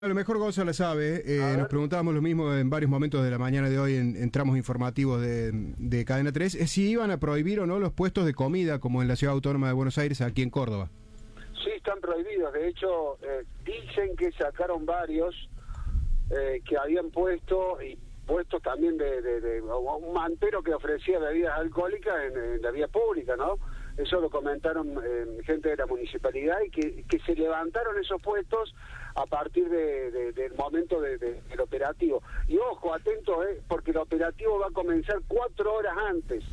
A lo mejor Gonzalo sabe, nos preguntábamos lo mismo en varios momentos de la mañana de hoy en tramos informativos de Cadena 3, es si iban a prohibir o no los puestos de comida como en la Ciudad Autónoma de Buenos Aires, aquí en Córdoba. Sí, están prohibidos. De hecho, dicen que sacaron varios que habían puestos también de un mantero que ofrecía bebidas alcohólicas en la vía pública, ¿no? Eso lo comentaron gente de la municipalidad y que se levantaron esos puestos a partir del momento del operativo. Y ojo, atento, porque el operativo va a comenzar 4 horas antes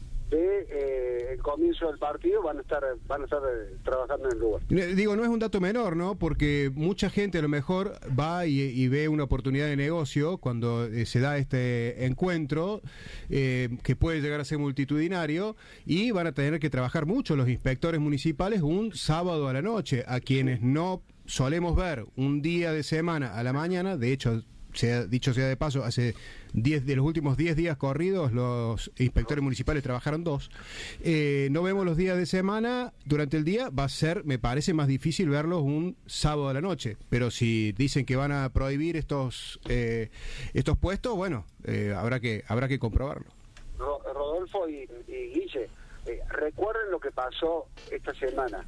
de el comienzo del partido. Van a estar trabajando en el lugar. Digo, no es un dato menor, ¿no? Porque mucha gente a lo mejor va y ve una oportunidad de negocio cuando se da este encuentro, que puede llegar a ser multitudinario, y van a tener que trabajar mucho los inspectores municipales un sábado a la noche, a quienes no solemos ver un día de semana a la mañana. De hecho, dicho sea de paso, hace 10 de los últimos 10 días corridos los inspectores municipales trabajaron 2. No vemos los días de semana durante el día. Va a ser, me parece, más difícil verlos un sábado a la noche. Pero si dicen que van a prohibir estos puestos, bueno, habrá que comprobarlo. Rodolfo y Guille, recuerden lo que pasó esta semana.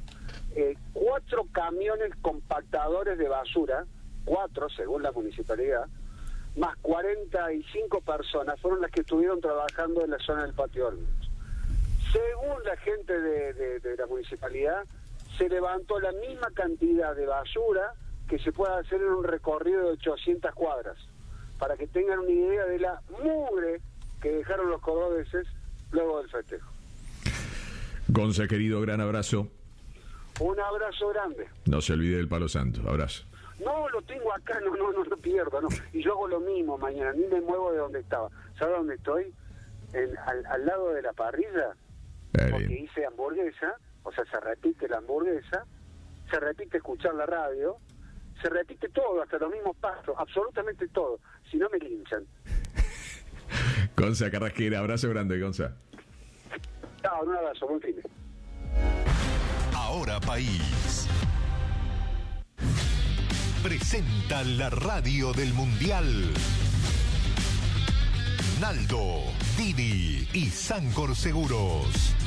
4 camiones compactadores de basura, 4 según la municipalidad, más 45 personas fueron las que estuvieron trabajando en la zona del Patio Olmos. Según la gente de la municipalidad, se levantó la misma cantidad de basura que se puede hacer en un recorrido de 800 cuadras, para que tengan una idea de la mugre que dejaron los cordobeses luego del festejo. Gonza, querido, gran abrazo. Un abrazo grande. No se olvide del Palo Santo. Abrazo. No, lo tengo acá, no lo pierdo, no. Y yo hago lo mismo mañana, ni me muevo de donde estaba. ¿Sabes dónde estoy? Al lado de la parrilla, porque hice hamburguesa, o sea, se repite la hamburguesa, se repite escuchar la radio, se repite todo, hasta los mismos pasos, absolutamente todo. Si no, me linchan. Gonza Carrasquera, abrazo grande, Gonza. Chao, un abrazo, buen fin. Ahora País presenta la radio del Mundial. Naldo, Didi y Sancor Seguros.